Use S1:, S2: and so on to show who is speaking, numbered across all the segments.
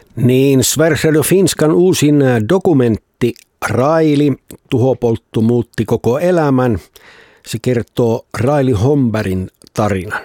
S1: Niin, Sveriges Radio Finskan uusin dokumentti Raili, tuhopoltto muutti koko elämän. Se kertoo Raili Holmbergin tarinan.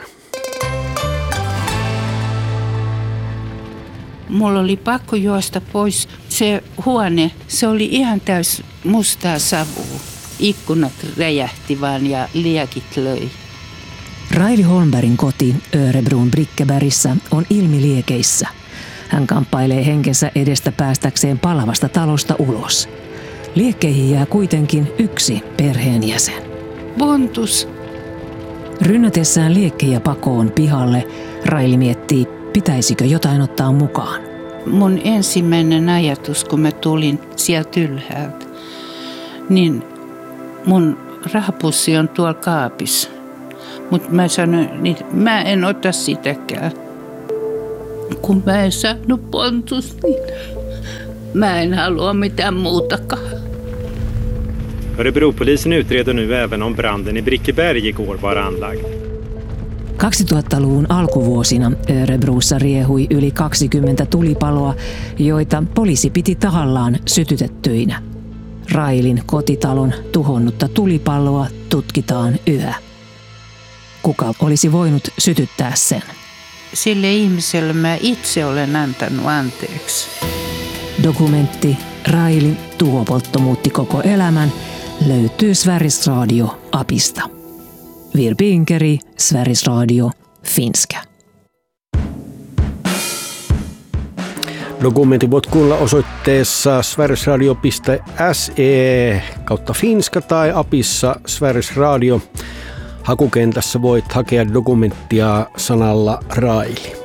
S2: Mulla oli pakko juosta pois. Se huone, se oli ihan täys mustaa savua. Ikkunat räjähti vaan ja liekit löi.
S3: Raili Holmbergin koti Örebron Brickebergissä on ilmiliekeissä. Hän kamppailee henkensä edestä päästäkseen palavasta talosta ulos. Liekkeihin jää kuitenkin yksi perheenjäsen.
S2: Pontus.
S3: Rynnätessään liekkejä pakoon pihalle, Raili miettii, pitäisikö jotain ottaa mukaan.
S2: Mun ensimmäinen ajatus, kun mä tulin sieltä ylhäältä, niin mun rahapussi on tuolla kaapissa. Mutta mä sanoin, että mä en ota sitäkään. Kun mä en saanut Pontusta, niin mä en halua mitään muutakaan.
S4: Örebropolisen utreder nu även om branden i Brickeberg igår var anlagd.
S3: 2000-luvun alkuvuosina Örebrossa riehui yli 20 tulipaloa, joita poliisi piti tahallaan sytytettyinä. Railin kotitalon tuhonnutta tulipaloa tutkitaan yhä. Kuka olisi voinut sytyttää sen?
S2: Sille ihmiselle mä itse olen antanut anteeksi.
S3: Dokumentti Raili, tuhopoltto muutti koko elämän löytyy Sveriges Radio-apista. Virpi Inkeri, Sveriges Radio, Finska.
S1: Dokumentti voit kuulla osoitteessa sverigesradio.se/finska tai apissa Sveriges Radio. Hakukentässä voit hakea dokumenttia sanalla Raili.